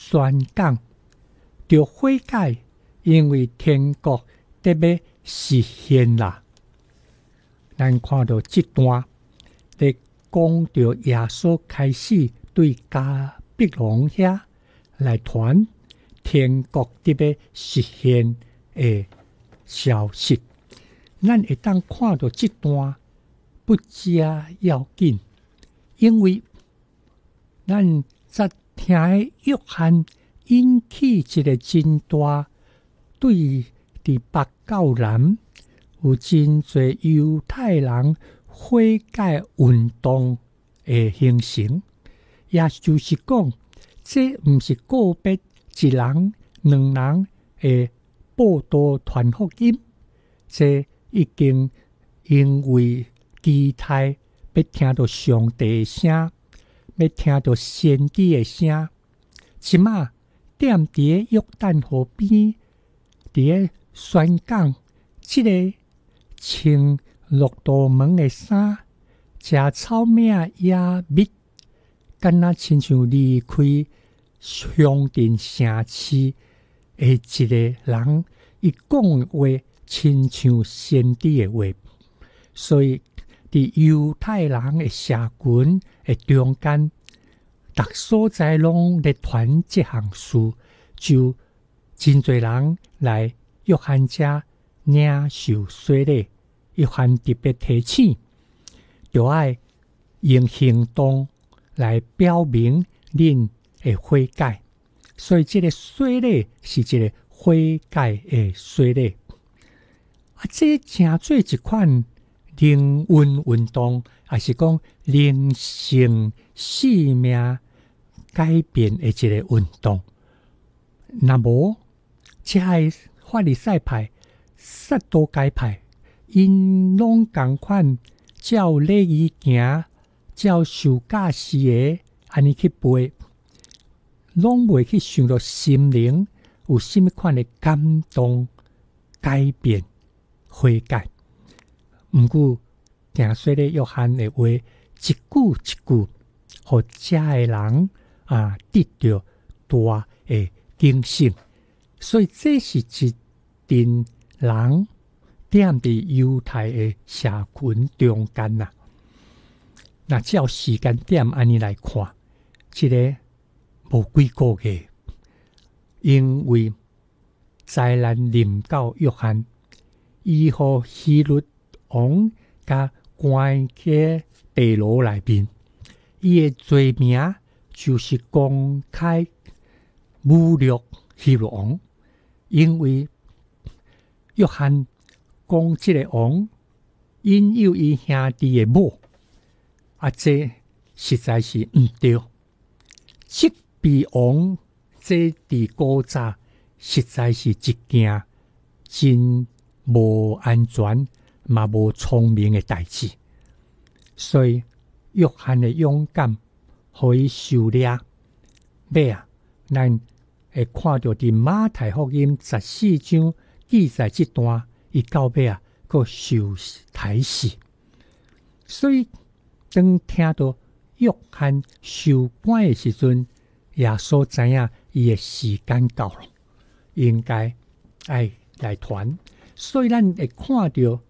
宣讲着悔改，因为天国得要实现啦。咱看到这段，在讲着耶稣开始对迦百农遐来传天国得要实现的消息。咱会当看到这段不加要紧，因为咱则听的约翰引起一个真大对伫北教南有真侪犹太人悔改运动的形成，也就是讲，这毋是个别一人、两人的报道传福音，这已经因为期待要听到上帝的声，要听到先知的声，即马踮伫约旦河边，伫宣讲即个穿骆驼毛的衫，食草饼也蜜，敢若亲像离开乡镇城市的一个人，伊讲的话亲像先知的话，所以伫犹太人的社群的中间，逐所在拢咧传这项事，就真侪人来约翰遮领受洗礼。约翰特别提醒，就要用行动来表明恁的悔改，所以这个洗礼是一个悔改的洗礼。这正做一款灵魂运动，也是讲灵性生命改变的一个运动。那无，这法利赛派、撒都该派，因拢同款照礼仪行，照受教士的安尼去背，拢袂去想到心灵有甚么款的感动、改变、悔改。毋过，听说咧约翰的话，一句一句，互遮的人得到大的警醒。所以这是一群人踮伫犹太的社群中间呐。那照时间点安尼来看，这个无几个月，因为灾难临到约翰，伊互希律王甲关去地牢内面，伊的罪名就是公开侮辱希律王，因为约翰讲这个王引诱伊兄弟的某，这实在是毋对。即比王这伫古早实在是一件真无安全嘛无聪明的代志，所以约翰的勇敢互伊受掠。尾咱会看到伫马太福音14章记载这段，伊到尾佫受抬死。所以当听到约翰受关的时阵，耶稣知影伊的时间到了，应该爱来传。所以咱会看到伫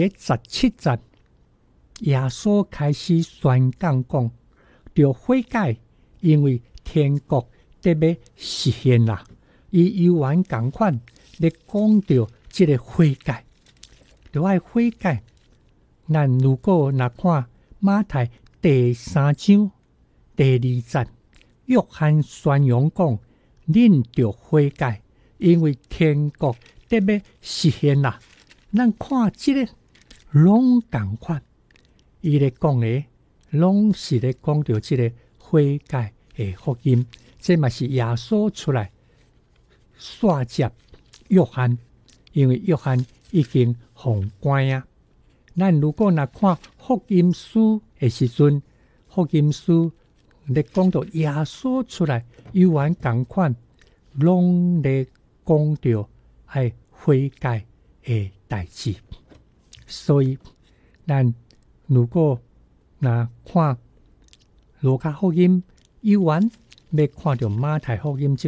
17节，耶稣开始宣讲讲，着悔改，因为天国得要实现啦。伊犹原同款咧讲到这个悔改，着爱悔改。咱如果若看马太第3章第2节，约翰宣扬讲，恁着悔改，因为天国得要实现啦。咱看这个拢同款，伊咧讲的拢是咧讲到这个悔改的福音，这嘛是耶稣出来刷接约翰，因为约翰已经封关啊。咱如果若看福音书的时阵，福音书咧讲到耶稣出来，犹原同款，拢咧讲到爱悔改的代志。所以咱如果若看路加福音，犹原要看到马太福音这